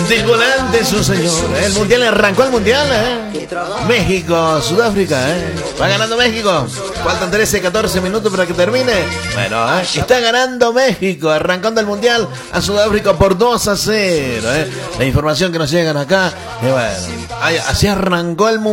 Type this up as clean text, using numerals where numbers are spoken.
Del volante, su señor. El mundial arrancó el mundial, México, Sudáfrica, Va ganando México. Faltan 13, 14 minutos para que termine. Bueno, está ganando México, arrancando el mundial a Sudáfrica por 2-0, La información que nos llegan acá. Bueno, así arrancó el mundial.